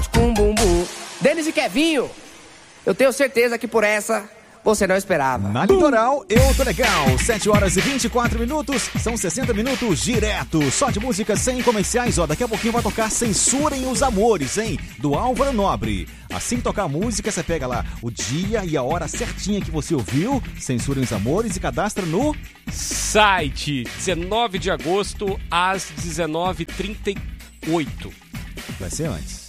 fotos com bumbum. Denis e Kevinho, eu tenho certeza que por essa você não esperava. Na Litoral, eu tô legal. 7 horas e 24 minutos. São 60 minutos direto. Só de música sem comerciais. Ó, daqui a pouquinho vai tocar Censurem os Amores, hein? Do Álvaro Nobre. Assim que tocar a música, você pega lá o dia e a hora certinha que você ouviu. Censurem os Amores e cadastra no site. 19 de agosto às 19h38. Vai ser antes.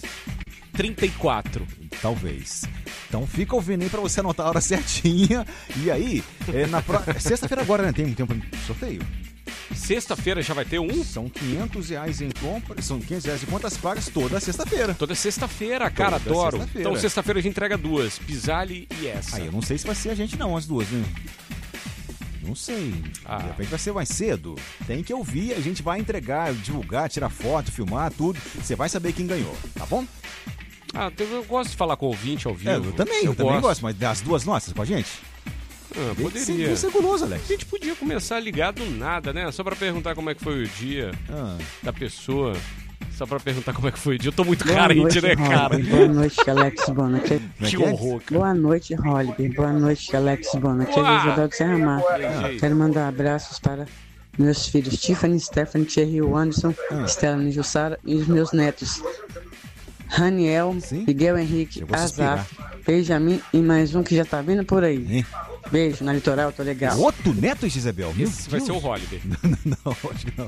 34. Talvez. Então fica ouvindo aí pra você anotar a hora certinha. E aí, sexta-feira agora, né? Tem um tempo de sorteio. Sexta-feira já vai ter um? São R$500 em compra. São R$500 em contas pagas toda sexta-feira. Toda sexta-feira, cara, toda adoro. Sexta-feira. Então sexta-feira a gente entrega duas, Pisali e essa. Aí eu não sei se vai ser a gente não, as duas, né? Não sei. De repente vai ser mais cedo. Tem que ouvir, a gente vai entregar, divulgar, tirar foto, filmar, tudo. Você vai saber quem ganhou, tá bom? Eu gosto de falar com o ouvinte ao vivo. Eu também gosto, mas das duas nossas com a gente? Poderia. Você é guloso, Alex. A gente podia começar a ligar do nada, né? Só pra perguntar como é que foi o dia da pessoa. Só pra perguntar como é que foi o dia. Eu tô muito carente, né, cara? Boa noite, Alex Bona. Que horror, cara. Boa noite, Holly. Boa noite, Alex Bona. Aqui é o Isabel do Serra Mar. Quero mandar abraços para meus filhos Tiffany, Stephanie, Thierry, Anderson, Estela, Nijussara e os meus netos Raniel, Miguel Henrique, Azaf, Benjamin e mais um que já tá vindo por aí. Beijo, na Litoral, tô legal. Outro neto, Isabel? Esse vai ser o Holiday. Não, acho que não.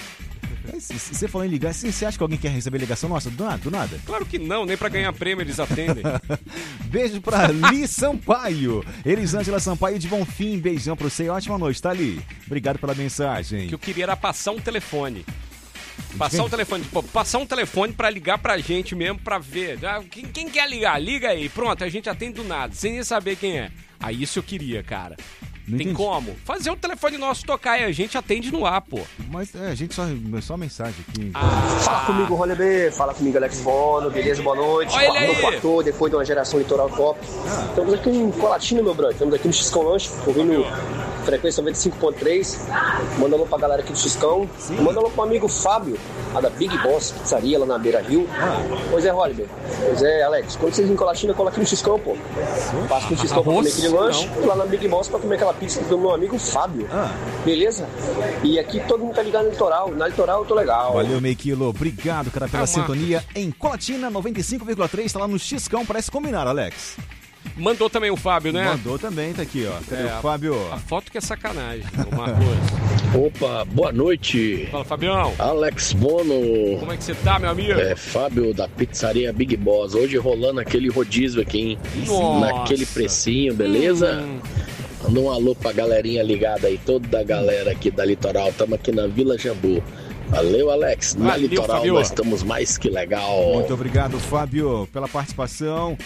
Se você falou em ligar, você acha que alguém quer receber ligação nossa? Do nada? Claro que não, nem pra ganhar prêmio eles atendem. Beijo pra Li Sampaio. Elisângela Sampaio de Bonfim. Beijão pra você. Ótima noite, tá, Li? Obrigado pela mensagem. O que eu queria era passar um telefone. Passar um telefone pra ligar pra gente mesmo, pra ver. Quem quer ligar? Liga aí. Pronto, a gente atende do nada, sem nem saber quem é. Aí isso eu queria, cara. Não tem entendi. Como? Fazer o telefone nosso tocar e a gente atende no ar, pô. Mas a gente só mensagem aqui. Fala comigo, Rolê B. Fala comigo, Alex Bono. Beleza? Boa noite. Olha ele aí. Quartou, depois de uma geração litoral top. Estamos aqui em Colatina, meu brother. Estamos aqui no Xiscão Lanche, ouvindo frequência 95.3. Manda alô pra galera aqui do Xiscão. Manda alô pro amigo Fábio, lá da Big Boss Pizzaria, lá na Beira Rio. Pois é, Rolê B. Pois é, Alex. Quando vocês em Colatina, cola aqui no Xiscão, pô. Passa no Xiscão pra comer aquele lanche. E lá na Big Boss pra comer aquela pizza do meu amigo Fábio. Beleza? E aqui todo mundo tá ligado no Litoral. Na Litoral eu tô legal. Valeu, Mequilo. Obrigado, cara, pela sintonia em Colatina 95,3. Tá lá no Xiscão. Parece combinar, Alex. Mandou também o Fábio, né? Mandou também, tá aqui, ó. Cadê o Fábio? A foto que é sacanagem, o Marcos. Opa, boa noite. Fala, Fabião. Alex Bono. Como é que você tá, meu amigo? Fábio da Pizzaria Big Boss. Hoje rolando aquele rodízio aqui, hein? Nossa. Naquele precinho, beleza? Manda um alô pra galerinha ligada aí, toda a galera aqui da Litoral. Estamos aqui na Vila Jambu. Valeu, Alex. Na Litoral Fabio. Nós estamos mais que legal. Muito obrigado, Fábio, pela participação.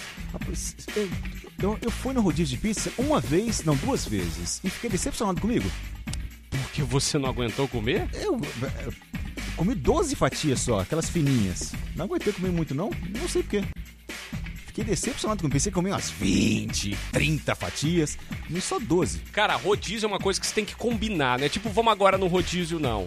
Eu fui no rodízio de pizza duas vezes. E fiquei decepcionado comigo. Porque você não aguentou comer? Eu comi 12 fatias só, aquelas fininhas. Não aguentei comer muito, não sei porquê. Fiquei decepcionado comigo. Pensei que comer umas 20, 30 fatias. E só 12. Cara, rodízio é uma coisa que você tem que combinar, né? Tipo, vamos agora no rodízio, não.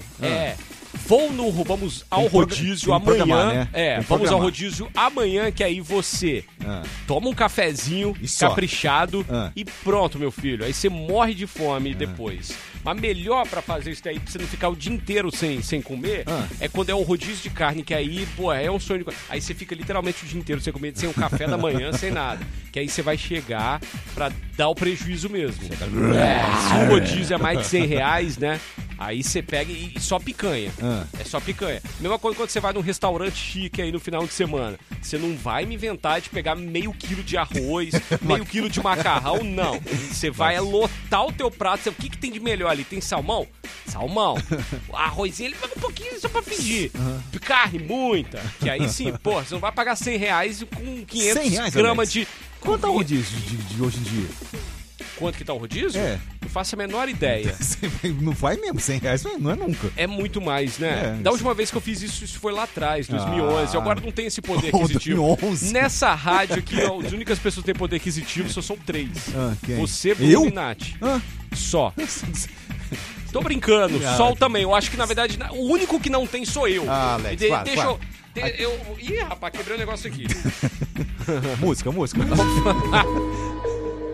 Vamos ao rodízio amanhã. Né? Vamos ao rodízio amanhã, que aí você toma um cafezinho caprichado e pronto, meu filho. Aí você morre de fome depois. Mas melhor pra fazer isso daí, pra você não ficar o dia inteiro sem comer, é quando é um rodízio de carne, que aí, pô, é um sonho de... Aí você fica literalmente o dia inteiro sem comer, sem o café da manhã, sem nada. Que aí você vai chegar pra dar o prejuízo mesmo. Se o rodízio é mais de R$100, né? Aí você pega e só picanha. É só picanha. Mesma coisa quando você vai num restaurante chique aí no final de semana. Você não vai me inventar de pegar meio quilo de arroz, meio quilo de macarrão, não. Você vai lotar o teu prato. O que tem de melhor ali? Tem salmão? Salmão. Arrozinho, ele pega um pouquinho só pra fingir. Carne, muita. Que aí sim, pô, você não vai pagar R$100 com 500 gramas de... Quanto é o rodízio de hoje em dia? Quanto que tá o rodízio? Não faço a menor ideia. Não vai mesmo, R$100 não é nunca. É muito mais, né? Da última vez que eu fiz isso foi lá atrás, 2011. Agora não tem esse poder aquisitivo. 2011. Nessa rádio aqui, as únicas pessoas que têm poder aquisitivo só são 3. Quem? Você, Bruno e Nath. Só. Tô brincando, Sol também. Eu acho que, na verdade, o único que não tem sou eu. Alex, Ih, rapaz, quebrei um negócio aqui. música.